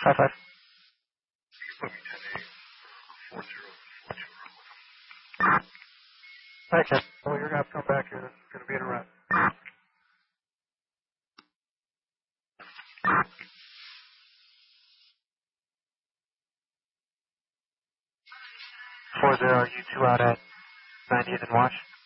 5-5. Alright, Ken. Well, you're going to have to come back here. This is going to be in a run. 40, you 2 out at 90th and watch.